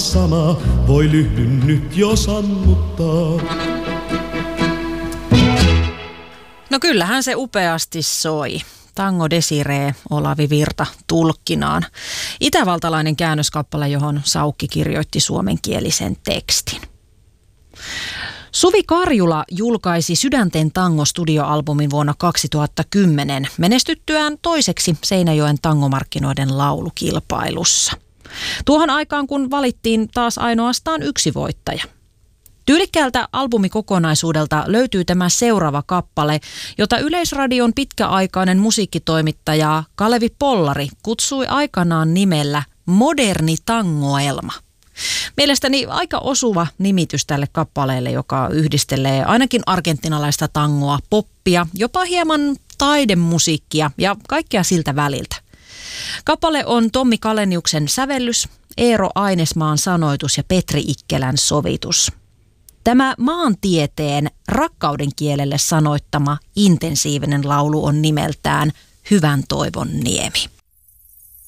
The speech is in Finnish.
sama, voi lyhdyn nyt jo sammuttaa. No kyllähän se upeasti soi. Tango Desiree Olavi Virta tulkkinaan. Itävaltalainen käännöskappale, johon Saukki kirjoitti suomenkielisen tekstin. Suvi Karjula julkaisi Sydänten tango-studioalbumin vuonna 2010 menestyttyään toiseksi Seinäjoen tangomarkkinoiden laulukilpailussa. Tuohon aikaan, kun valittiin taas ainoastaan yksi voittaja. Tyylikkäältä albumikokonaisuudelta löytyy tämä seuraava kappale, jota Yleisradion pitkäaikainen musiikkitoimittaja Kalevi Pollari kutsui aikanaan nimellä Moderni tangoelma. Mielestäni aika osuva nimitys tälle kappaleelle, joka yhdistelee ainakin argentinalaista tangoa, poppia, jopa hieman taidemusiikkia ja kaikkea siltä väliltä. Kappale on Tommi Kaleniuksen sävellys, Eero Ainesmaan sanoitus ja Petri Ikkelän sovitus. Tämä maantieteen rakkauden kielelle sanoittama intensiivinen laulu on nimeltään Hyvän toivon niemi.